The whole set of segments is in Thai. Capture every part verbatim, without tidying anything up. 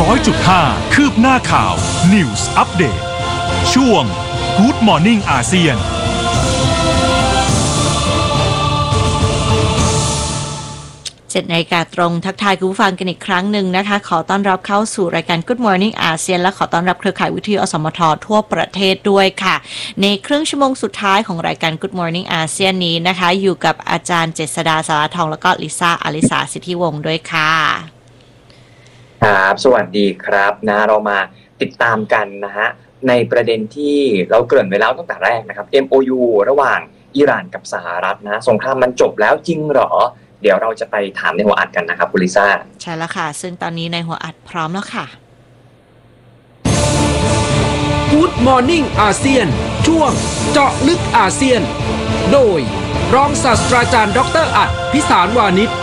ร้อยจุดห้า คืบหน้าข่าว News Update ช่วง Good Morning อาเซียนเจ็ดนาฬิกาตรงทักทายคุณผู้ฟังกันอีกครั้งหนึ่งนะคะขอต้อนรับเข้าสู่รายการ Good Morning อาเซียนและขอต้อนรับเครือข่ายวิทยุอสมททั่วประเทศด้วยค่ะในครึ่งชั่วโมงสุดท้ายของรายการ Good Morning อาเซียนนี้นะคะอยู่กับอาจารย์เจษฎาสารทองแล้วก็ลิซ่าอลิสาสิทธิวงศ์ด้วยค่ะครับสวัสดีครับนะเรามาติดตามกันนะฮะในประเด็นที่เราเกริ่นไว้แล้วตั้งแต่แรกนะครับ เอ็ม โอ ยู ระหว่างอิหร่านกับสหรัฐนะสงครามมันจบแล้วจริงเหรอเดี๋ยวเราจะไปถามในหัวอัดกันนะครับคุณลิซ่าใช่แล้วค่ะซึ่งตอนนี้ในหัวอัดพร้อมแล้วค่ะ Good Morning อาเซียนช่วงเจาะลึกอาเซียนโดยรองศาสตราจารย์ดรอัฏฐพิสารวานิช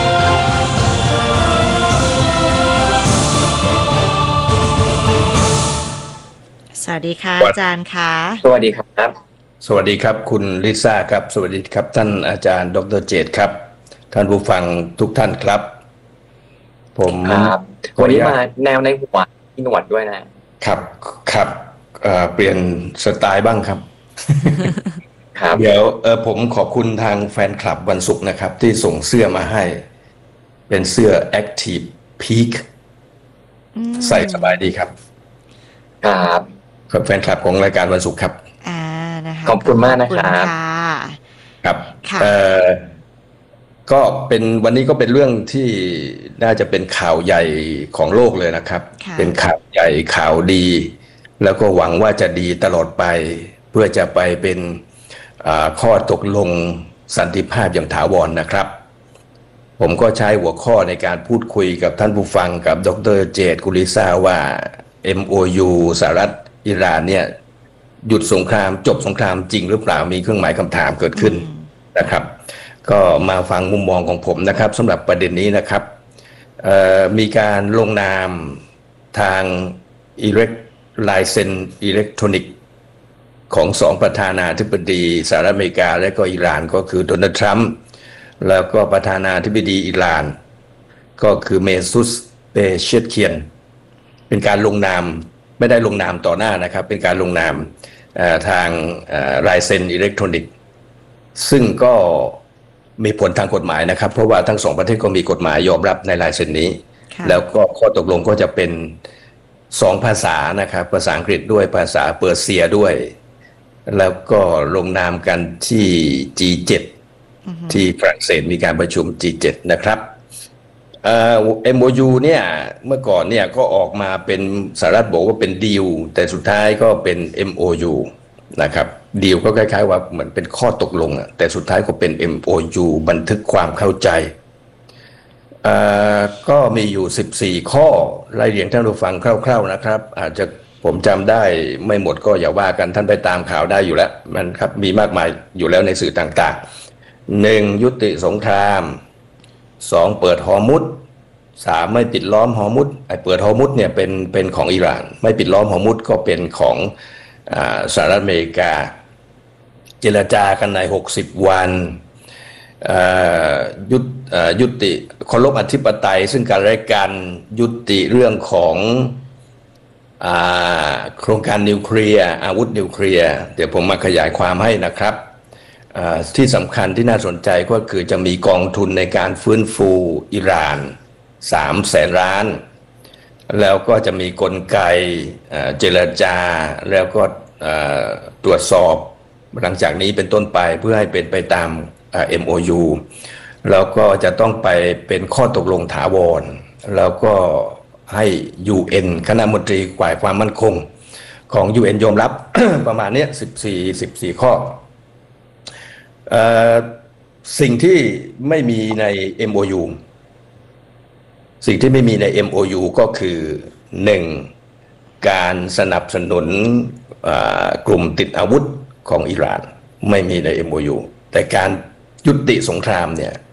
สวัสดีค่ะอาจารย์ค่ะสวัสดีครับสวัสดีครับคุณลิซ่าครับสวัสดีครับท่านอาจารย์ดรเจตครับท่านผู้ฟังทุกท่านครับผมครับวันนี้มาแนวในหัวมีหนวดด้วยนะครับครับเอ่อเปลี่ยนสไตล์บ้างครับครับเดี๋ยวเออผมขอบคุณทางแฟนคลับวันศุกร์นะครับที่ส่งเสื้อมาให้เป็นเสื้อ Active Peak ใส่สบายดีครับครับกับแฟนคลับของรายการวันศุกร์ครับอ่านะคะขอบคุณมากนะครับครับเอ่อก็เป็นวันนี้ก็เป็นเรื่องที่น่าจะเป็นข่าวใหญ่ของโลกเลยนะครับเป็นข่าวใหญ่ข่าวดีแล้วก็หวังว่าจะดีตลอดไปเพื่อจะไปเป็นข้อตกลงสันติภาพอย่างถาวรนะครับผมก็ใช้หัวข้อในการพูดคุยกับท่านผู้ฟังกับดรเจตกุลิซ่าว่า เอ็ม โอ ยู สหรัฐอิหร่านเนี่ยหยุดสงครามจบสงครามจริงหรือเปล่ามีเครื่องหมายคำถามเกิดขึ้นนะครับก็มาฟังมุมมองของผมนะครับสำหรับประเด็นนี้นะครับมีการลงนามทางอิเล็กลายเซ็นอิเล็กทรอนิกส์ของสองประธานาธิบดีสหรัฐอเมริกาและก็อิหร่านก็คือโดนัลด์ทรัมป์แล้วก็ประธานาธิบดีอิหร่านก็คือเมซุสเปเชตเคียนเป็นการลงนามไม่ได้ลงนามต่อหน้านะครับเป็นการลงนามทางลายเซ็นอิเล็กทรอนิกส์ซึ่งก็มีผลทางกฎหมายนะครับเพราะว่าทั้งสองประเทศก็มีกฎหมายยอมรับในลายเซ็นนี้แล้วก็ข้อตกลงก็จะเป็นสองภาษานะครับภาษาอังกฤษด้วยภาษาเปอร์เซียด้วยแล้วก็ลงนามกันที่ จี เจ็ด ที่ฝรั่งเศสมีการประชุม จี เจ็ด นะครับเอ่อ เอ็ม โอ ยู เนี่ยเมื่อก่อนเนี่ยก็ออกมาเป็นสหรัฐบอกว่าเป็นดีลแต่สุดท้ายก็เป็น เอ็ม โอ ยู นะครับดีลก็คล้ายๆว่าเหมือนเป็นข้อตกลงอ่ะแต่สุดท้ายก็เป็น เอ็ม โอ ยู บันทึกความเข้าใจเอ่อก็มีอยู่สิบสี่ข้อไล่เรียงท่านผู้ฟังคร่าวๆนะครับอาจจะผมจำได้ไม่หมดก็อย่าว่ากันท่านไปตามข่าวได้อยู่แล้วมันครับมีมากมายอยู่แล้วในสื่อต่างๆหนึ่งยุติสงครามสองเปิดฮอร์มุซสามไม่ปิดล้อมฮอร์มุซไอ้เปิดฮอร์มุซเนี่ยเป็นเป็นของอิหร่านไม่ปิดล้อมฮอร์มุซก็เป็นของสหรัฐอเมริกาเจรจากันในหกสิบวันยุติยุติเคารพอธิปไตยซึ่งกันและกันยุติเรื่องของโครงการนิวเคลียร์อาวุธนิวเคลียร์เดี๋ยวผมมาขยายความให้นะครับที่สำคัญที่น่าสนใจก็คือจะมีกองทุนในการฟื้นฟูอิหร่านสามแสนล้านแล้วก็จะมีกลไกเจรจาแล้วก็ตรวจสอบหลังจากนี้เป็นต้นไปเพื่อให้เป็นไปตาม เอ็ม โอ ยู แล้วก็จะต้องไปเป็นข้อตกลงถาวรแล้วก็ให้ ยู เอ็น คณะมนตรีฝ่ายความมั่นคงของ ยู เอ็น ยอมรับ ประมาณนี้สิบสี่ สิบสี่ข้อเอ่อสิ่งที่ไม่มีใน เอ็ม โอ ยู สิ่งที่ไม่มีใน เอ็ม โอ ยู ก็คือหนึ่งการสนับสนุนกลุ่มติดอาวุธของอิหร่านไม่มีใน เอ็ม โอ ยู แต่การยุติสงครามเนี่ย